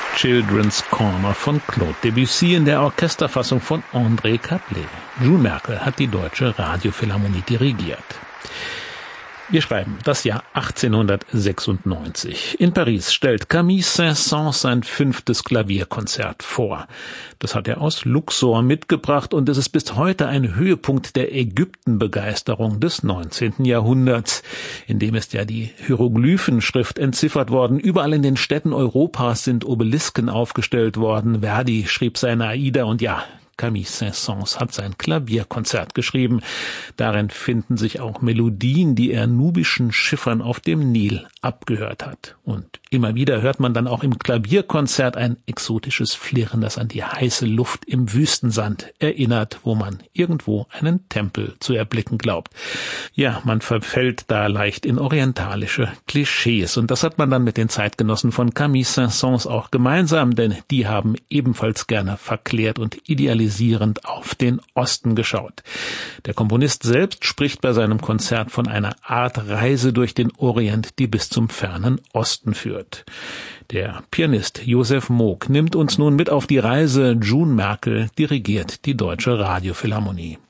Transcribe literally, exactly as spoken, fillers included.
Children's Corner von Claude Debussy in der Orchesterfassung von André Caplet. June Merkel hat die Deutsche Radiophilharmonie dirigiert. Wir schreiben das Jahr achtzehnhundertsechsundneunzig. In Paris stellt Camille Saint-Saëns sein fünftes Klavierkonzert vor. Das hat er aus Luxor mitgebracht und es ist bis heute ein Höhepunkt der Ägyptenbegeisterung des neunzehnten Jahrhunderts. In dem ist ja die Hieroglyphenschrift entziffert worden. Überall in den Städten Europas sind Obelisken aufgestellt worden. Verdi schrieb seine Aida und ja, Camille Saint-Saëns hat sein Klavierkonzert geschrieben. Darin finden sich auch Melodien, die er nubischen Schiffern auf dem Nil abgehört hat. Und immer wieder hört man dann auch im Klavierkonzert ein exotisches Flirren, das an die heiße Luft im Wüstensand erinnert, wo man irgendwo einen Tempel zu erblicken glaubt. Ja, man verfällt da leicht in orientalische Klischees. Und das hat man dann mit den Zeitgenossen von Camille Saint-Saëns auch gemeinsam, denn die haben ebenfalls gerne verklärt und idealisiert auf den Osten geschaut. Der Komponist selbst spricht bei seinem Konzert von einer Art Reise durch den Orient, die bis zum fernen Osten führt. Der Pianist Josef Moog nimmt uns nun mit auf die Reise. June Merkel dirigiert die Deutsche Radiophilharmonie.